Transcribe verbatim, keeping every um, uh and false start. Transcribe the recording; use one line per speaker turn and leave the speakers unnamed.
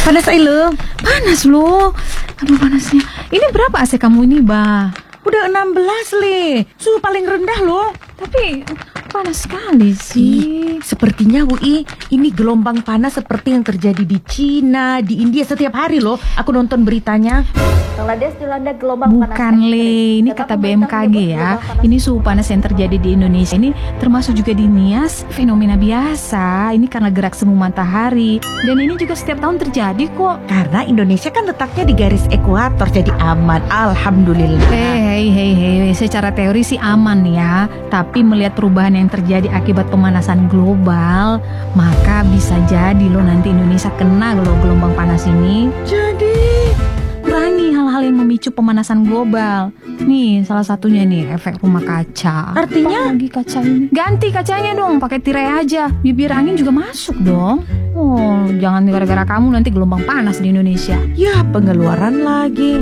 Panas ay lo.
Panas loh. Aduh panasnya. Ini berapa A C kamu ini, Bah?
Udah enam belas le. Suhu paling rendah loh.
Tapi panas sekali sih.
Ih, sepertinya Bu I, ini gelombang panas seperti yang terjadi di Cina, di India setiap hari loh. Aku nonton beritanya.
Bangladesh dilanda gelombang panas
Bukan
ekstrim.
le, ini
Data
kata B M
pemerintah
K G
menyebut
ya.
gelombang panas
Ini suhu panas yang terjadi di Indonesia ini termasuk juga di Nias fenomena biasa. Ini karena gerak semu matahari. Dan ini juga setiap tahun terjadi kok.
Karena Indonesia kan letaknya di garis ekuator, jadi aman. Alhamdulillah.
Eh, hei, hei, hei, secara teori sih aman ya. Tapi melihat perubahan yang terjadi akibat pemanasan global, maka bisa jadi loh nanti Indonesia kena loh gelombang panas ini.
Jadi
Kurangi hal-hal yang memicu pemanasan global. Nih, salah satunya nih efek rumah kaca.
Artinya?
Apa lagi kaca ini? Ganti kacanya dong, pakai tirai aja. Bibir angin juga masuk dong. Oh, jangan gara-gara kamu nanti gelombang panas di Indonesia.
ya pengeluaran lagi.